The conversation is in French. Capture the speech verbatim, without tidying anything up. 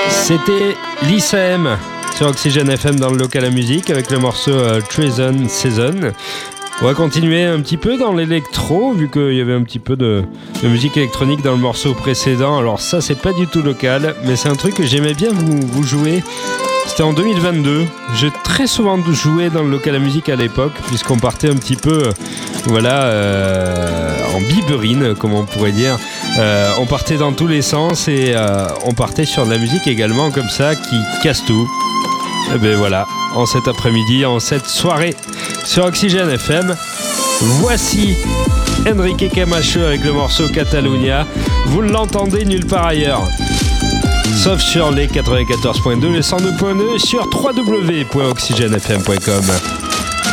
C'était Lisa M sur Oxygène F M dans le local à musique avec le morceau euh, Treason Season. On va continuer un petit peu dans l'électro vu qu'il y avait un petit peu de, de musique électronique dans le morceau précédent. Alors ça c'est pas du tout local mais c'est un truc que j'aimais bien vous, vous jouer. C'était en deux mille vingt-deux. J'ai très souvent joué dans le local à musique à l'époque puisqu'on partait un petit peu voilà euh, en biberine comme on pourrait dire. Euh, on partait dans tous les sens et euh, on partait sur de la musique également comme ça qui casse tout. Et ben voilà, en cet après-midi, en cette soirée sur Oxygène F M, voici Enrique Camacho avec le morceau Catalunya. Vous ne l'entendez nulle part ailleurs, sauf sur les quatre-vingt-quatorze point deux, les cent deux point deux sur w w w point oxygène f m point com.